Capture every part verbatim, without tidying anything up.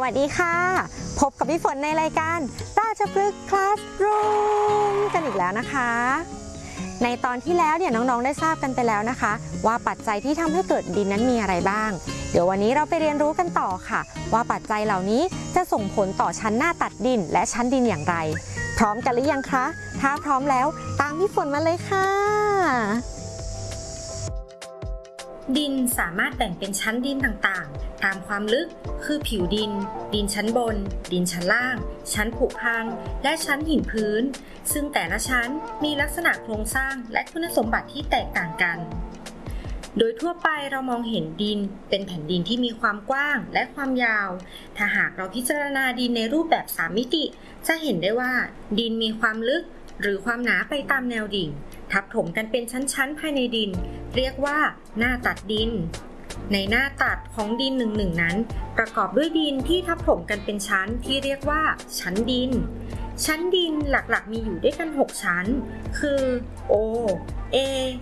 วัสดีค่ะพบกับพี่ฝนในรายการราชพฤกษ์คลาสรูมกันอีกแล้วนะคะในตอนที่แล้วเนี่ยน้องๆได้ทราบกันไปแล้วนะคะว่าปัจจัยที่ทำให้เกิดดินนั้นมีอะไรบ้างเดี๋ยววันนี้เราไปเรียนรู้กันต่อค่ะว่าปัจจัยเหล่านี้จะส่งผลต่อชั้นหน้าตัดดินและชั้นดินอย่างไรพร้อมกันหรือยังคะถ้าพร้อมแล้วตามพี่ฝนมาเลยค่ะดินสามารถแบ่งเป็นชั้นดินต่างๆตามความลึกคือผิวดินดินชั้นบนดินชั้นล่างชั้นผุพังและชั้นหินพื้นซึ่งแต่ละชั้นมีลักษณะโครงสร้างและคุณสมบัติที่แตกต่างกันโดยทั่วไปเรามองเห็นดินเป็นแผ่นดินที่มีความกว้างและความยาวถ้าหากเราพิจารณาดินในรูปแบบสามมิติจะเห็นได้ว่าดินมีความลึกหรือความหนาไปตามแนวดิ่งทับถมกันเป็นชั้นๆภายในดินเรียกว่าหน้าตัดดินในหน้าตัดของดินหนึ่งๆนั้นประกอบด้วยดินที่ทับถมกันเป็นชั้นที่เรียกว่าชั้นดินชั้นดินหลักๆมีอยู่ด้วยกันหกชั้นคือ O A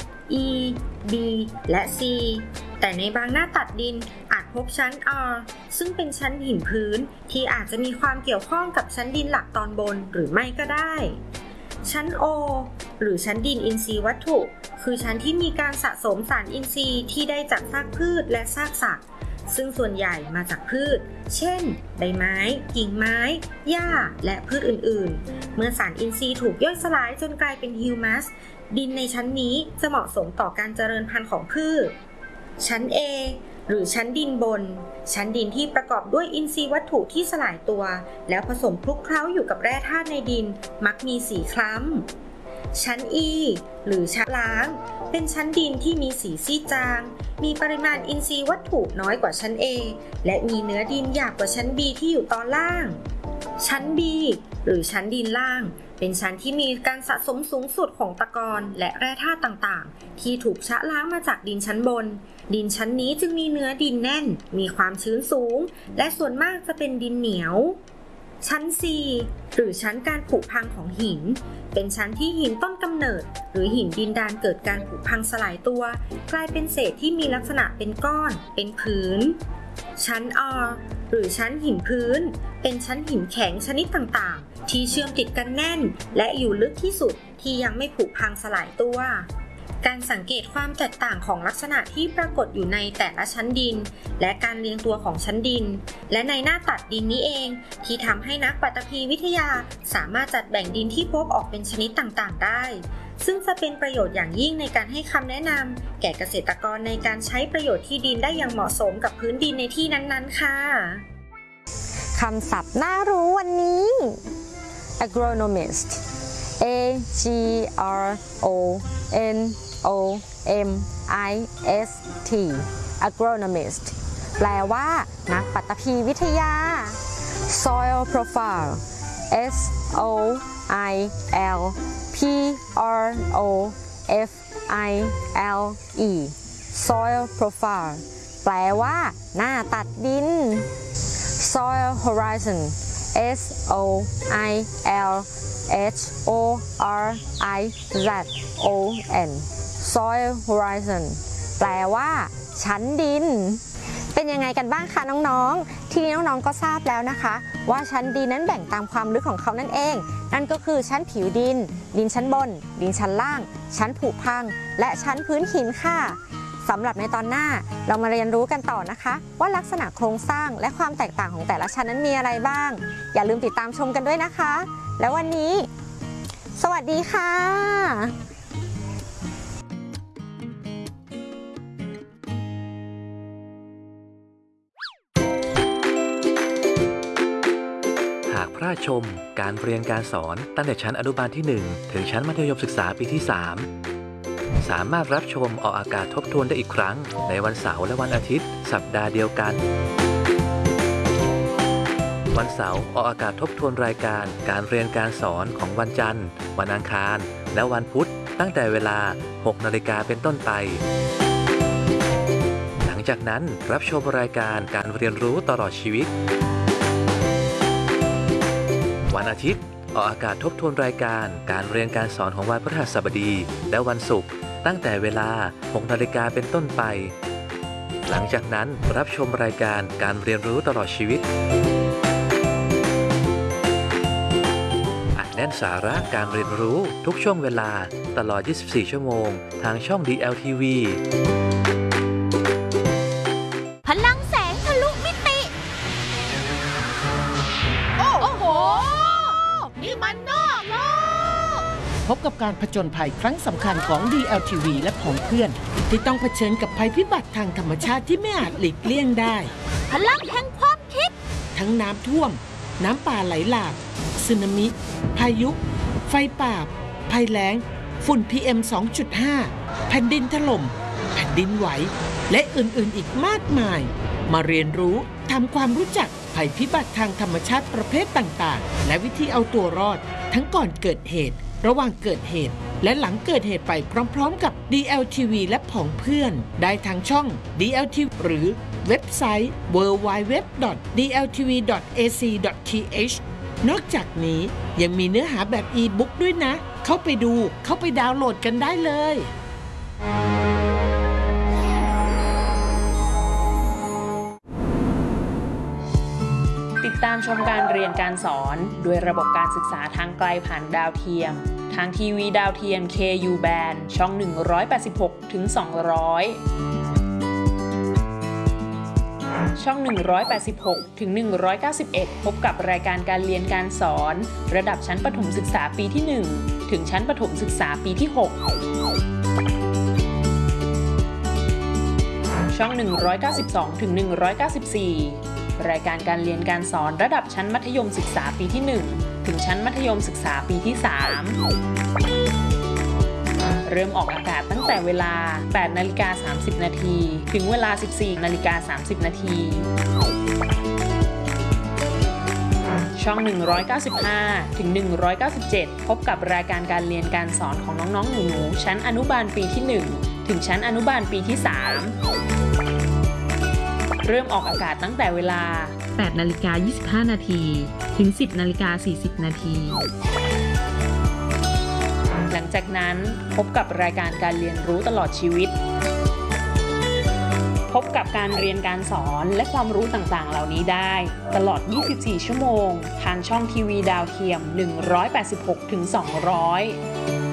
E B และ C แต่ในบางหน้าตัดดินอาจพบชั้น R ซึ่งเป็นชั้นหินพื้นที่อาจจะมีความเกี่ยวข้องกับชั้นดินหลักตอนบนหรือไม่ก็ได้ชั้น O หรือชั้นดินอินทรีย์วัตถุคือชั้นที่มีการสะสมสารอินทรีย์ที่ได้จากซากพืชและซากสัตว์ซึ่งส่วนใหญ่มาจากพืชเช่นใบไม้กิ่งไม้หญ้าและพืชอื่นๆเมื่อสารอินทรีย์ถูกย่อยสลายจนกลายเป็นฮิวมัสดินในชั้นนี้จะเหมาะสมต่อการเจริญพันธุ์ของพืชชั้น A หรือชั้นดินบนชั้นดินที่ประกอบด้วยอินทรีย์วัตถุที่สลายตัวแล้วผสมคลุกเคล้าอยู่กับแร่ธาตุในดินมักมีสีคล้ำชั้น E หรือชั้นล้างเป็นชั้นดินที่มีสีซีดจางมีปริมาณอินทรีย์วัตถุน้อยกว่าชั้น A และมีเนื้อดินหยาบกว่าชั้น B ที่อยู่ตอนล่างชั้น B หรือชั้นดินล่างเป็นชั้นที่มีการสะสมสูงสุดของตะกอนและแร่ธาตุต่างๆที่ถูกชะล้างมาจากดินชั้นบนดินชั้นนี้จึงมีเนื้อดินแน่นมีความชื้นสูงและส่วนมากจะเป็นดินเหนียวชั้น C หรือชั้นการผุพังของหินเป็นชั้นที่หินต้นกำเนิดหรือหินดินดานเกิดการผุพังสลายตัวกลายเป็นเศษที่มีลักษณะเป็นก้อนเป็นพื้นชั้น R หรือชั้นหินพื้นเป็นชั้นหินแข็งชนิดต่างๆที่เชื่อมติดกันแน่นและอยู่ลึกที่สุดที่ยังไม่ผุพังสลายตัวการสังเกตความแตกต่างของลักษณะที่ปรากฏอยู่ในแต่ละชั้นดินและการเรียงตัวของชั้นดินและในหน้าตัดดินนี้เองที่ทำให้นักปฐพีวิทยาสามารถจัดแบ่งดินที่พบออกเป็นชนิดต่างๆได้ซึ่งจะเป็นประโยชน์อย่างยิ่งในการให้คำแนะนำแก่เกษตรกรในการใช้ประโยชน์ที่ดินได้อย่างเหมาะสมกับพื้นดินในที่นั้นๆค่ะคำศัพท์น่ารู้วันนี้ agronomist A G R O N O M I S T agronomist แปลว่านักปฐพีวิทยา soil profile S O I L P R O F I L E soil profile แปลว่าหน้าตัดดิน soil horizon S O I L H O R I Z O N soil horizon แปลว่าชั้นดินเป็นยังไงกันบ้างคะน้องๆทีนี้น้องๆก็ทราบแล้วนะคะว่าชั้นดินนั้นแบ่งตามความลึกของเขานั่นเองนั่นก็คือชั้นผิวดินดินชั้นบนดินชั้นล่างชั้นผุพังและชั้นพื้นหินค่ะสำหรับในตอนหน้าเรามาเรียนรู้กันต่อนะคะว่าลักษณะโครงสร้างและความแตกต่างของแต่ละชั้นนั้นมีอะไรบ้างอย่าลืมติดตามชมกันด้วยนะคะแล้ววันนี้สวัสดีค่ะหากพลาดชมการเรียนการสอนตั้งแต่ชั้นอนุบาลที่หนึ่งถึงชั้นมัธยมศึกษาปีที่สามสามารถรับชมออกอากาศทบทวนได้อีกครั้งในวันเสาร์และวันอาทิตย์สัปดาห์เดียวกันวันเสาร์ออกอากาศทบทวนรายการการเรียนการสอนของวันจันทร์วันอังคารและวันพุธตั้งแต่เวลา หกนาฬิกาเป็นต้นไปหลังจากนั้นรับชมรายการการเรียนรู้ตลอดชีวิตวันอาทิตย์ออกอากาศทบทวนรายการการเรียนการสอนของวันพฤหัสบดีและวันศุกร์ตั้งแต่เวลา หกนาฬิกาเป็นต้นไปหลังจากนั้นรับชมรายการการเรียนรู้ตลอดชีวิตอัดแน่นสาระการเรียนรู้ทุกช่วงเวลาตลอด ยี่สิบสี่ ชั่วโมงทางช่อง ดี แอล ที วีพลังแสงทะลุมิติ โอ้โห นี่มันนอกโลกพบกับการผจญภัยครั้งสำคัญของ ดี แอล ที วี และของเพื่อนที่ต้องเผชิญกับภัยพิบัติทางธรรมชาติที่ไม่อาจหลีกเลี่ยงได้พลังแห่งความคิดทั้งน้ำท่วม น้ำป่าไหลหลากสึนามิ พายุ ไฟป่า ภัยแล้ง ฝุ่น พี เอ็ม สองจุดห้า แผ่นดินถล่ม แผ่นดินไหว และอื่นๆอีกมากมาย มาเรียนรู้ทำความรู้จักภัยพิบัติทางธรรมชาติประเภทต่างๆและวิธีเอาตัวรอดทั้งก่อนเกิดเหตุระหว่างเกิดเหตุและหลังเกิดเหตุไปพร้อมๆกับ ดี แอล ที วี และผองเพื่อนได้ทางช่อง ดี แอล ที วี หรือเว็บไซต์ ดับเบิลยู ดับเบิลยู ดับเบิลยู ดอท ดี แอล ที วี ดอท เอ ซี ดอท ที เอช นอกจากนี้ยังมีเนื้อหาแบบอีบุ๊กด้วยนะเข้าไปดูเข้าไปดาวน์โหลดกันได้เลยติดตามชมการเรียนการสอนด้วยระบบการศึกษาทางไกลผ่านดาวเทียมทางทีวีดาวเทียม เค ยู Band ช่อง หนึ่งร้อยแปดสิบหกถึงสองร้อย ช่อง หนึ่งร้อยแปดสิบหกถึงหนึ่งร้อยเก้าสิบเอ็ด พบกับรายการการเรียนการสอนระดับชั้นประถมศึกษาปีที่ หนึ่ง ถึงชั้นประถมศึกษาปีที่ หก ช่อง หนึ่งร้อยเก้าสิบสองถึงหนึ่งร้อยเก้าสิบสี่ รายการการเรียนการสอนระดับชั้นมัธยมศึกษาปีที่ หนึ่ง ถึงชั้นมัธยมศึกษาปีที่ สาม เริ่มออกอากาศตั้งแต่เวลา แปดนาฬิกาสามสิบนาที ถึงเวลา สิบสี่นาฬิกาสามสิบนาที ช่อง หนึ่งร้อยเก้าสิบห้าถึงหนึ่งร้อยเก้าสิบเจ็ด พบกับรายการการเรียนการสอนของน้องๆหนูๆชั้นอนุบาลปีที่ หนึ่ง ถึงชั้นอนุบาลปีที่ สาม เริ่มออกอากาศตั้งแต่เวลา แปดนาฬิกายี่สิบห้านาที ถึง สิบนาฬิกาสี่สิบนาที หลังจากนั้นพบกับรายการการเรียนรู้ตลอดชีวิต พบกับการเรียนการสอนและความรู้ต่างๆเหล่านี้ได้ตลอด ยี่สิบสี่ ชั่วโมงทางช่องทีวีดาวเทียม หนึ่งร้อยแปดสิบหกถึงสองร้อย